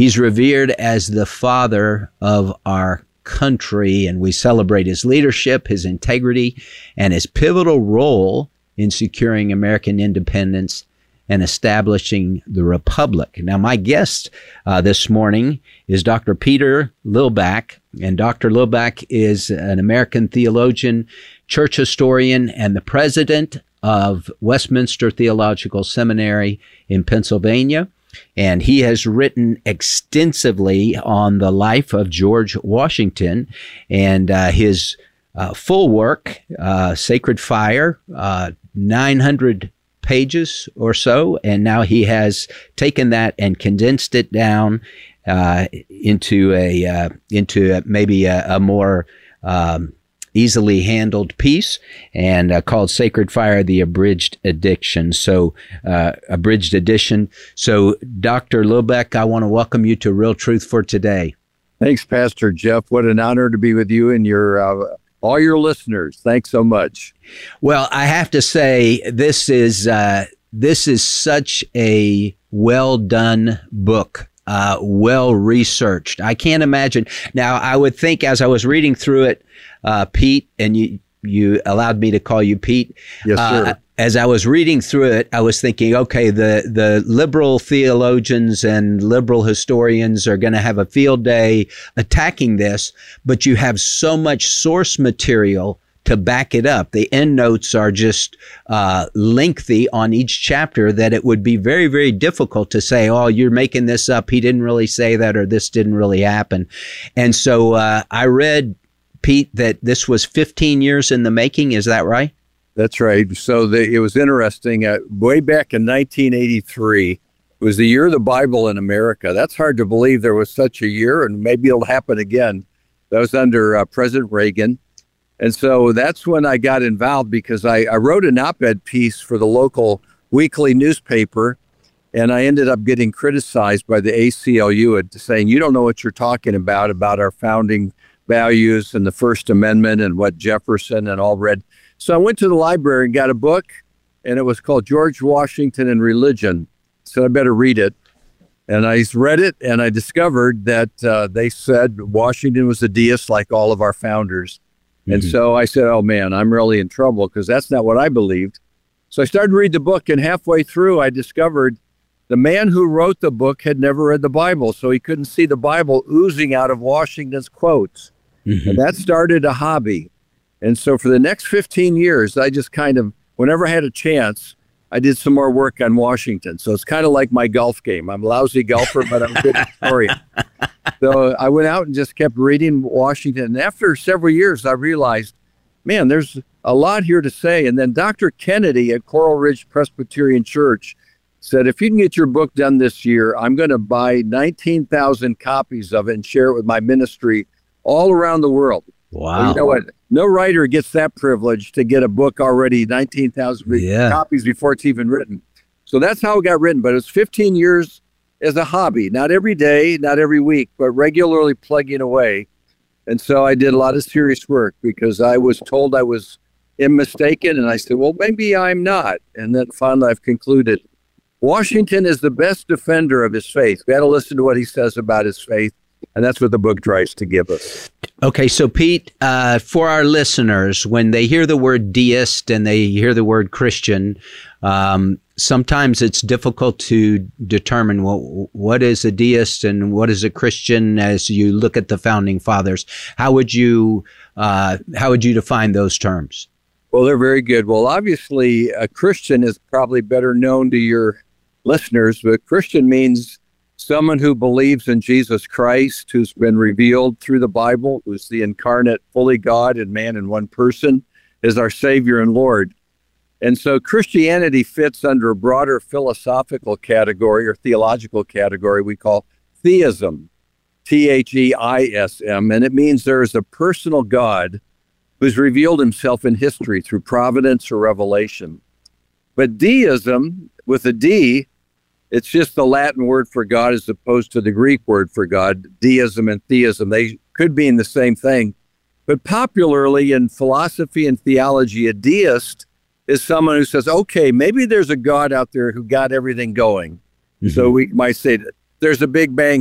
He's revered as the father of our country, and we celebrate his leadership, his integrity, and his pivotal role in securing American independence and establishing the Republic. Now, my guest this morning is Dr. Peter Lillback, and Dr. Lillback is an American theologian, church historian, and the president of Westminster Theological Seminary in Pennsylvania. And he has written extensively on the life of George Washington, and his full work, Sacred Fire, 900 pages or so, and now he has taken that and condensed it down into maybe a more easily handled piece, and called Sacred Fire, the abridged edition. So, abridged edition. So, Dr. Lillback, I want to welcome you to Real Truth for Today. Thanks, Pastor Jeff. What an honor to be with you and your all your listeners. Thanks so much. Well, I have to say, this is such a well done book. Well researched. I can't imagine. Now, I would think as I was reading through it, Pete, and you allowed me to call you Pete. Yes, sir. As I was reading through it, I was thinking, okay, the liberal theologians and liberal historians are going to have a field day attacking this, but you have so much source material to back it up. The endnotes are just lengthy on each chapter that it would be very, very difficult to say, oh, you're making this up. He didn't really say that, or this didn't really happen. And so I read, Pete, that this was 15 years in the making. Is that right? That's right. So it was interesting. Way back in 1983, it was the year of the Bible in America. That's hard to believe there was such a year, and maybe it'll happen again. That was under President Reagan. And so that's when I got involved, because I wrote an op-ed piece for the local weekly newspaper, and I ended up getting criticized by the ACLU saying, you don't know what you're talking about our founding values and the First Amendment and what Jefferson and all read. So I went to the library and got a book, and it was called George Washington and Religion. So I better read it. And I read it, and I discovered that they said Washington was a deist like all of our founders. And so I said, oh, man, I'm really in trouble, because that's not what I believed. So I started to read the book, and halfway through, I discovered the man who wrote the book had never read the Bible, so he couldn't see the Bible oozing out of Washington's quotes. And that started a hobby. And so for the next 15 years, I just kind of, whenever I had a chance, I did some more work on Washington. So it's kind of like my golf game. I'm a lousy golfer, but I'm a good historian. So I went out and just kept reading Washington. And after several years, I realized, man, there's a lot here to say. And then Dr. Kennedy at Coral Ridge Presbyterian Church said, if you can get your book done this year, I'm going to buy 19,000 copies of it and share it with my ministry all around the world. Wow. Well, you know what? No writer gets that privilege to get a book already 19,000 copies before it's even written. So that's how it got written. But it was 15 years as a hobby, not every day, not every week, but regularly plugging away. And so I did a lot of serious work, because I was told I was mistaken. And I said, well, maybe I'm not. And then finally I've concluded Washington is the best defender of his faith. We got to listen to what he says about his faith. And that's what the book tries to give us. Okay, so Pete, for our listeners, when they hear the word deist and they hear the word Christian, sometimes it's difficult to determine what is a deist and what is a Christian as you look at the founding fathers. How would you define those terms? Well, they're very good. Well, obviously, a Christian is probably better known to your listeners, but Christian means someone who believes in Jesus Christ, who's been revealed through the Bible, who's the incarnate, fully God and man in one person, is our Savior and Lord. And so Christianity fits under a broader philosophical category or theological category we call theism, Theism. And it means there is a personal God who's revealed himself in history through providence or revelation. But deism, with a D, it's just the Latin word for God as opposed to the Greek word for God. Deism and theism, they could mean the same thing. But popularly in philosophy and theology, a deist is someone who says, okay, maybe there's a God out there who got everything going. So we might say that there's a big bang